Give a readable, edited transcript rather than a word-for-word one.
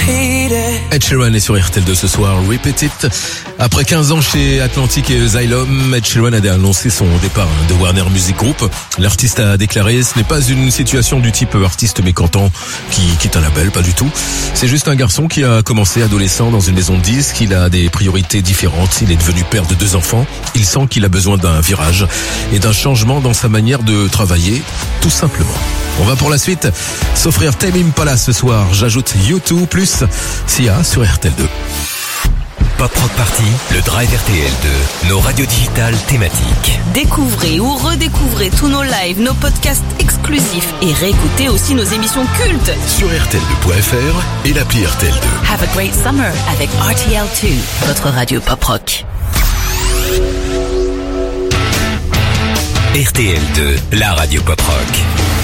Ed Sheeran est sur RTL2 ce soir, Repeat It. Après 15 ans chez Atlantic et Xylem, Ed Sheeran a annoncé son départ de Warner Music Group. L'artiste a déclaré: ce n'est pas une situation du type artiste mécontent qui quitte un label, pas du tout. C'est juste un garçon qui a commencé adolescent dans une maison de disques, il a des priorités différentes, il est devenu père de 2 enfants, il sent qu'il a besoin d'un virage et d'un changement dans sa manière de travailler, tout simplement. On va pour la suite s'offrir Tame Impala ce soir. J'ajoute U2 plus Sia sur RTL2. Pop Rock Party, le Drive RTL2, nos radios digitales thématiques. Découvrez ou redécouvrez tous nos lives, nos podcasts exclusifs et réécoutez aussi nos émissions cultes sur RTL2.fr et l'appli RTL2. Have a great summer avec RTL2, votre radio pop rock. RTL2, la radio pop rock.